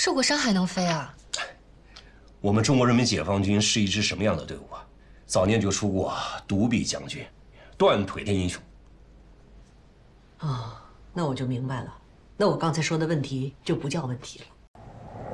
受过伤还能飞啊？ 我们中国人民解放军是一支什么样的队伍啊？早年就出过独臂将军、断腿的英雄。 哦，那我就明白了。那我刚才说的问题就不叫问题了。